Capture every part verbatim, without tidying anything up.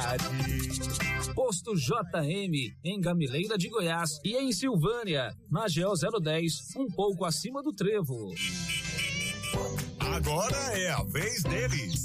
qualidade. Posto J M, em Gamileira de Goiás e em Silvânia, na G O zero dez, um pouco acima do Trevo. Agora é a vez deles.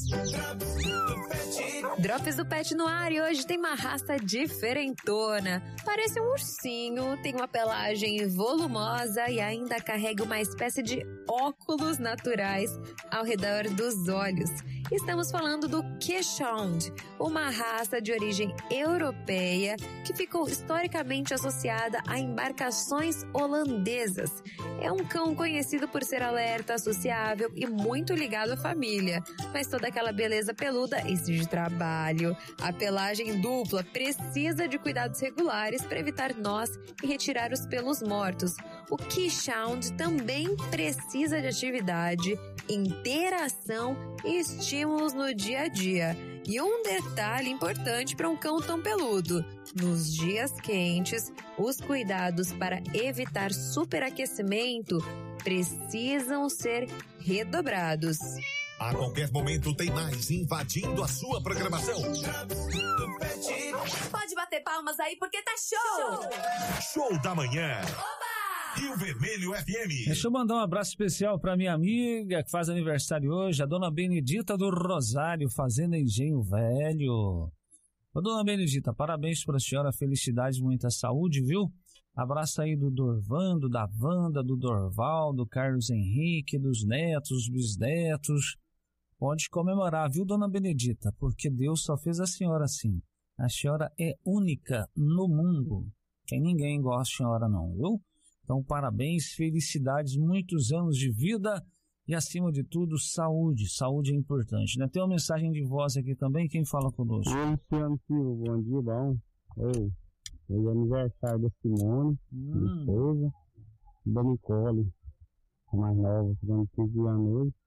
Drops do Pet no ar e hoje tem uma raça diferentona. Parece um ursinho, tem uma pelagem volumosa e ainda carrega uma espécie de óculos naturais ao redor dos olhos. Estamos falando do Keeshond, uma raça de origem europeia que ficou historicamente associada a embarcações holandesas. É um cão conhecido por ser alerta, sociável e muito ligado à família, mas toda aquela beleza peluda exige trabalho. A pelagem dupla precisa de cuidados regulares para evitar nós e retirar os pelos mortos. O Keeshond também precisa de atividade, interação e estímulos no dia a dia. E um detalhe importante para um cão tão peludo: nos dias quentes, os cuidados para evitar superaquecimento precisam ser redobrados. A qualquer momento tem mais invadindo a sua programação. Pode bater palmas aí porque tá show! Show da manhã. Oba! Rio Vermelho F M. Deixa eu mandar um abraço especial pra minha amiga que faz aniversário hoje, a dona Benedita do Rosário, Fazenda Engenho Velho. Ô, dona Benedita, parabéns pra senhora, felicidade, muita saúde, viu? Abraço aí do Dorvando, da Wanda, do Dorval, do Carlos Henrique, dos netos, bisnetos. Pode comemorar, viu, dona Benedita? Porque Deus só fez a senhora assim. A senhora é única no mundo. Tem ninguém igual a senhora não, viu? Então, parabéns, felicidades, muitos anos de vida e, acima de tudo, saúde. Saúde é importante, né? Tem uma mensagem de voz aqui também. Quem fala conosco? Oi, Luciano Silva, bom dia, bom. Oi, hoje é aniversário da Simone, hum. minha esposa, da Nicole, a mais nova, que vamos quinze anos hoje.